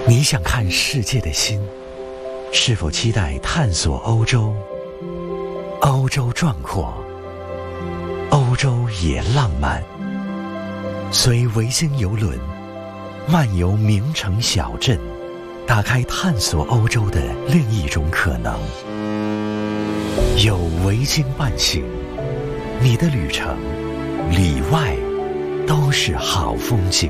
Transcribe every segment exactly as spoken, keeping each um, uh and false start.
你想看世界的心，是否期待探索欧洲？欧洲壮阔，欧洲也浪漫。随维京邮轮漫游名城小镇，打开探索欧洲的另一种可能。有维京伴行，你的旅程里外都是好风景。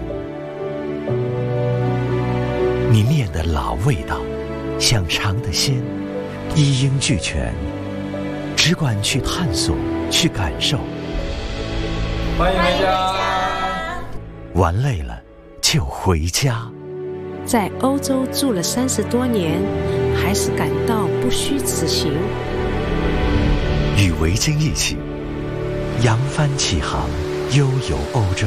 你念的老味道，想尝的鲜，一应俱全，只管去探索，去感受。 欢迎回家。 玩累了就回家。 在欧洲住了三十多年，还是感到不虚此行。 与维京一起扬帆起航，悠游欧洲。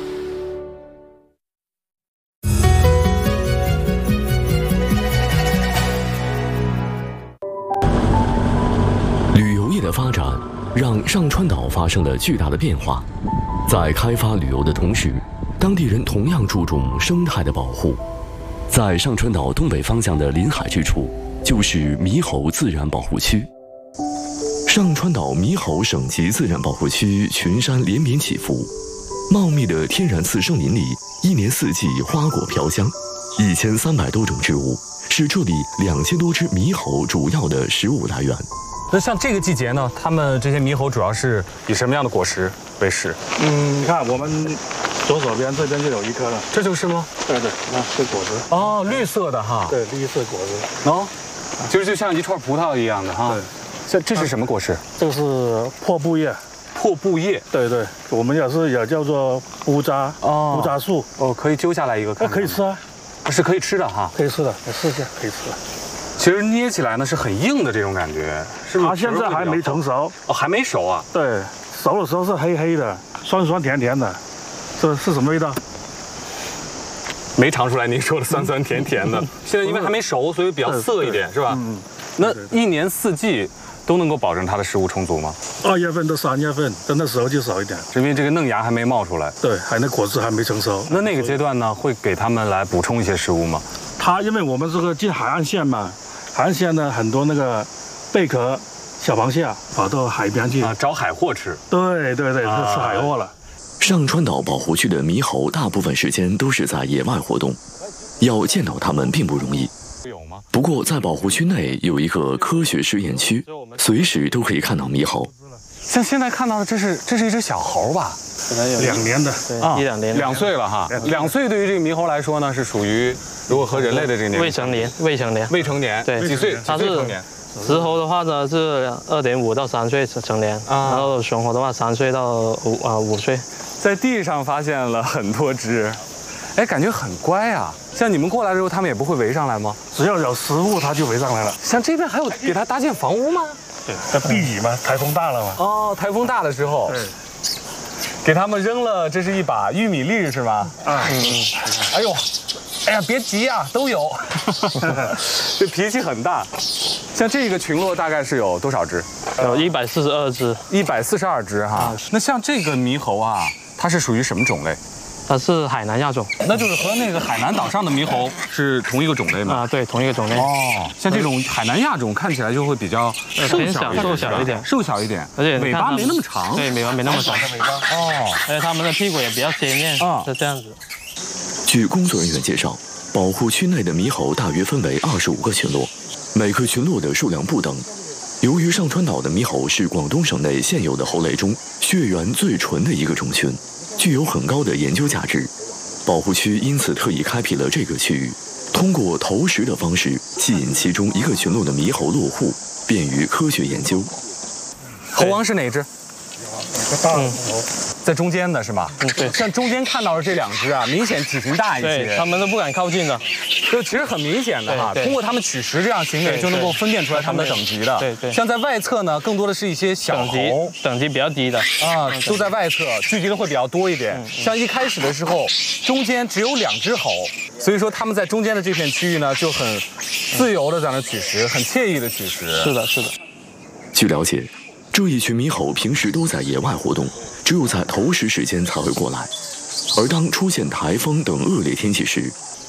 旅游业的发展让上川岛发生了巨大的变化。在开发旅游的同时，当地人同样注重生态的保护。在上川岛东北方向的临海之处，就是猕猴自然保护区。上川岛猕猴省级自然保护区群山连绵起伏，茂密的天然次生林里，一年四季花果飘香，一千三百多种植物是这里两千多只猕猴主要的食物来源。 那像这个季节呢，它们这些猕猴主要是以什么样的果实为食？ 嗯，你看我们左手边这边就有一颗了， 这就是吗？ 对对，那是果子。 哦，绿色的哈。 对，绿色果子。 哦，其实就像一串葡萄一样的哈。 对。 这这是什么果实？ 这个是破布叶。 破布叶。 对对，我们也是也叫做布扎。哦。布扎树。 哦，可以揪下来一个看看。 可以吃啊。 是可以吃的哈。 可以吃的，你试一下，可以吃的。 其实捏起来呢是很硬的这种感觉，是不是？ 它现在还没成熟。 哦，还没熟啊？ 对，熟的时候是黑黑的，酸酸甜甜的，这是什么味道？ 没尝出来您说的酸酸甜甜的。现在因为还没熟，所以比较涩一点，是吧？嗯。那一年四季都能够保证它的食物充足吗？ 二月份到三月份，等那时候就少一点， 因为这个嫩芽还没冒出来。 对，还那果子还没成熟。 那那个阶段呢，会给他们来补充一些食物吗？ 它因为我们这个近海岸线嘛，海岸线呢很多那个贝壳、小螃蟹跑到海边去啊，找海货吃。 对对对，啊、是吃海货了。 上川岛保护区的猕猴大部分时间都是在野外活动，要见到它们并不容易。 有吗？ 不过在保护区内有一个科学实验区，随时都可以看到猕猴。 像现在看到的，这是这是一只小猴吧？ 可能有两年的， 啊， 一两年， 两岁了哈。两岁对于这个猕猴来说呢，是属于如果和人类的这个年未成年，未成年， 未成年， 对， 几岁？ 它是成年。 石猴的话呢是二点五到三岁成年，啊、然后熊猴的话三岁到五啊五岁。 在地上发现了很多只，哎，感觉很乖啊。像你们过来之后，它们也不会围上来吗？ 只要有食物，它就围上来了。 像这边还有给它搭建房屋吗？ 对，它避雨嘛，台风大了嘛。 哦，台风大的时候， 对， 给他们扔了，这是一把玉米粒是吧？ 啊， 嗯嗯。哎呦，哎呀，别急啊，都有。这脾气很大。像这个群落大概是有多少只？ 有一百四十二只。 一百四十二只哈。啊、那像这个猕猴啊，它是属于什么种类？ 它是海南亚种， 那就是和那个海南岛上的猕猴是同一个种类吗？ 啊，对，同一个种类。 哦，像这种海南亚种看起来就会比较瘦小， 瘦小一点， 瘦小一点， 而且尾巴没那么长。 对，尾巴没那么长。 尾巴哦，而且它们的屁股也比较鲜艳啊，是这样子。 据工作人员介绍，保护区内的猕猴大约分为二十五个群落，每个群落的数量不等。由于上川岛的猕猴是广东省内现有的猴类中血缘最纯的一个种群，具有很高的研究价值，保护区因此特意开辟了这个区域，通过投食的方式吸引其中一个群落的猕猴落户，便于科学研究。 猴王是哪只？ 有个大猴， 在中间的是吗？ 嗯，对。 像中间看到的这两只啊，明显体型大一些， 对，他们都不敢靠近的。 就其实很明显的哈，通过它们取食这样行为就能够分辨出来它们的等级的。 对对。 像在外侧呢，更多的是一些小猴， 等级比较低的啊，都在外侧聚集的会比较多一点。像一开始的时候，中间只有两只猴，所以说它们在中间的这片区域呢，就很自由的在那取食，很惬意的取食。 是的，是的。 据了解，这一群猕猴平时都在野外活动，只有在投食时间才会过来。而当出现台风等恶劣天气时，